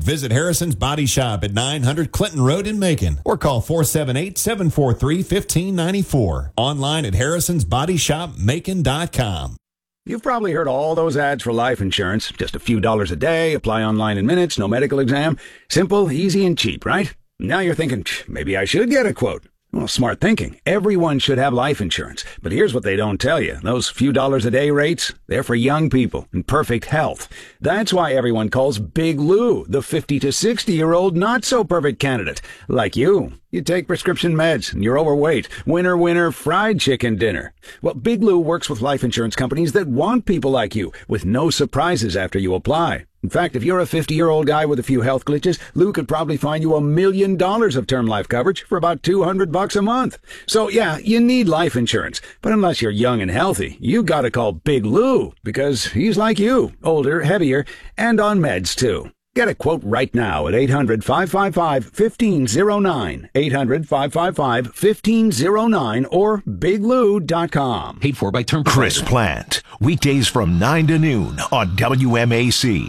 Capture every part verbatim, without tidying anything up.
Visit Harrison's Body Shop at nine hundred Clinton Road in Macon or call four seven eight, seven four three, one five nine four. Online at harrisons body shop macon dot com. You've probably heard all those ads for life insurance. Just a few dollars a day, apply online in minutes, no medical exam. Simple, easy, and cheap, right? Now you're thinking, maybe I should get a quote. Well, smart thinking. Everyone should have life insurance. But here's what they don't tell you. Those few dollars a day rates, they're for young people in perfect health. That's why everyone calls Big Lou the fifty to sixty-year-old not-so-perfect candidate. Like you. You take prescription meds, and you're overweight. Winner, winner, fried chicken dinner. Well, Big Lou works with life insurance companies that want people like you, with no surprises after you apply. In fact, if you're a fifty-year-old guy with a few health glitches, Lou could probably find you a million dollars of term life coverage for about two hundred bucks a month. So, yeah, you need life insurance. But unless you're young and healthy, you gotta call Big Lou, because he's like you, older, heavier, and on meds, too. Get a quote right now at eight hundred, five five five, one five zero nine, eight hundred, five five five, one five zero nine, or big lou dot com. Paid for by Term Chris Plant, weekdays from nine to noon on W M A C.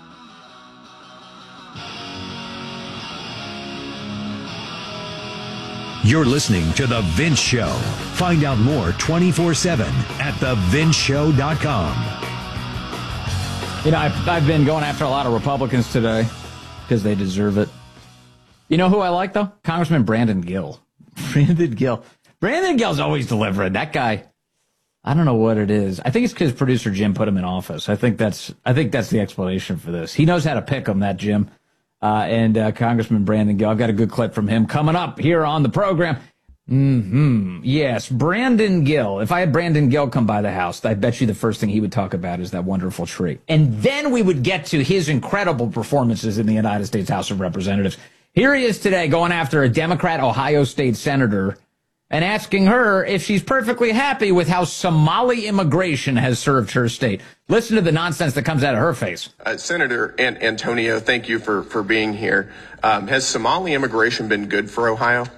You're listening to The Vince Show. Find out more twenty-four seven at the vince show dot com. You know, I've, I've been going after a lot of Republicans today because they deserve it. You know who I like, though? Congressman Brandon Gill. Brandon Gill. Brandon Gill's always delivering. That guy, I don't know what it is. I think it's because producer Jim put him in office. I think that's I think that's the explanation for this. He knows how to pick him, that Jim. Uh, and uh, Congressman Brandon Gill, I've got a good clip from him coming up here on the program. Mm-hmm. Yes, Brandon Gill. If I had Brandon Gill come by the house, I bet you the first thing he would talk about is that wonderful tree. And then we would get to his incredible performances in the United States House of Representatives. Here he is today going after a Democrat Ohio State senator and asking her if she's perfectly happy with how Somali immigration has served her state. Listen to the nonsense that comes out of her face. Uh, Senator An- Antonio, thank you for, for being here. Um, has Somali immigration been good for Ohio?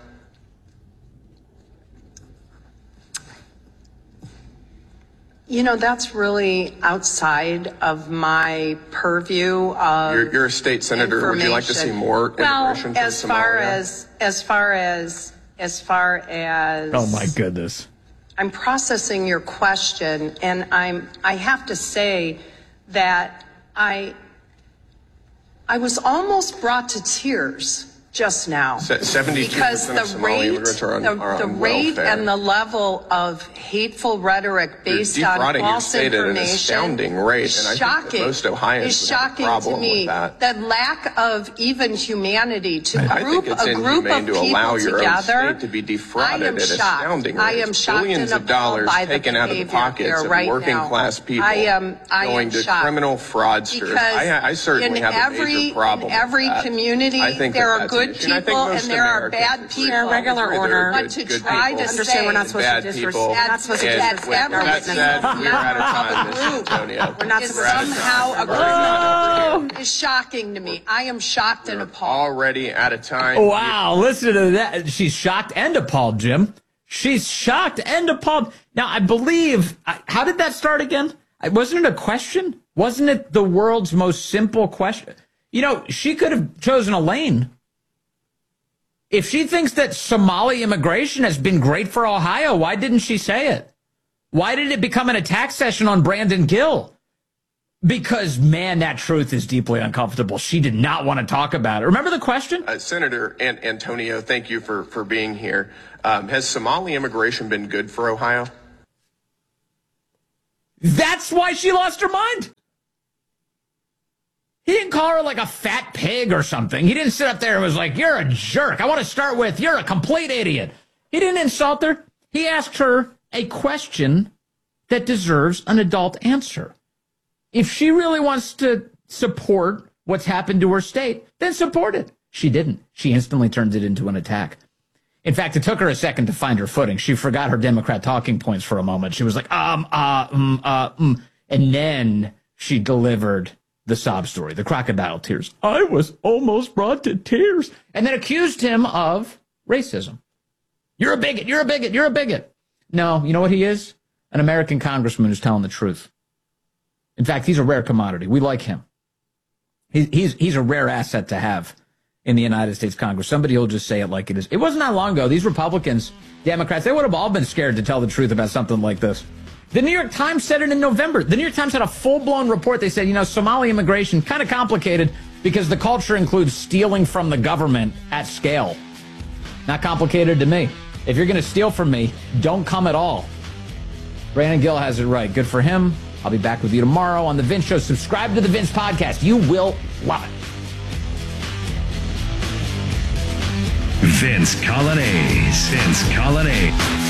You know, that's really outside of my purview of You're, you're a state senator. Would you like to see more immigration well, as from far Somalia? as as far as as far as Oh my goodness. I'm processing your question, and I'm I have to say that I I was almost brought to tears just now. seventy-two Because percent of the Somali rate, immigrants are on, the, are the on rate welfare. and the level of hateful rhetoric based You're on defrauding your false state at an information astounding rate, and I think that shocking, most Ohioans is would have a shocking problem to me. with that. That lack of even humanity to I group think it's a group inhumane of to people allow your together. own state to be defrauded I am at shocked. astounding rates. I am shocked Billions and of dollars appalled by the taken out of the behavior pockets here of right working now. class people, I am, I going am to shocked. criminal fraudsters. Because I, I certainly in have every, a major problem in every with that. community, I think there that are that's good an issue, and I think people most and there are Americans bad agree. people. Yeah, regular There are order. But good- to good try people. to Understand say we're not supposed Bad to people. disrespect. We're not supposed to And disrespect with our that witnesses. said, we're out of time, Miz Group. Antonio. We're not is supposed to somehow a Oh. group is shocking to me. I am shocked and appalled. Already out of time. Wow, listen to that. She's shocked and appalled, Jim. She's shocked and appalled. Now, I believe, how did that start again? Wasn't it a question? Wasn't it the world's most simple question? You know, she could have chosen a lane. If she thinks that Somali immigration has been great for Ohio, why didn't she say it? Why did it become an attack session on Brandon Gill? Because, man, that truth is deeply uncomfortable. She did not want to talk about it. Remember the question? Uh, Senator An- Antonio, thank you for, for being here. Um, has Somali immigration been good for Ohio? That's why she lost her mind. He didn't call her like a fat pig or something. He didn't sit up there and was like, you're a jerk. I want to start with, you're a complete idiot. He didn't insult her. He asked her a question that deserves an adult answer. If she really wants to support what's happened to her state, then support it. She didn't. She instantly turned it into an attack. In fact, it took her a second to find her footing. She forgot her Democrat talking points for a moment. She was like, um, uh, um, uh, um. And then she delivered the sob story, the crocodile tears. I was almost brought to tears. And then accused him of racism. You're a bigot. You're a bigot. You're a bigot. No, you know what he is? An American congressman who's telling the truth. In fact, he's a rare commodity. We like him. He, he's he's a rare asset to have in the United States Congress. Somebody who'll just say it like it is. It wasn't that long ago. These Republicans, Democrats, they would have all been scared to tell the truth about something like this. The New York Times said it in November. The New York Times had a full-blown report. They said, you know, Somali immigration, kind of complicated because the culture includes stealing from the government at scale. Not complicated to me. If you're going to steal from me, don't come at all. Brandon Gill has it right. Good for him. I'll be back with you tomorrow on The Vince Show. Subscribe to The Vince Podcast. You will love it. Vince Coglianese. Vince Coglianese.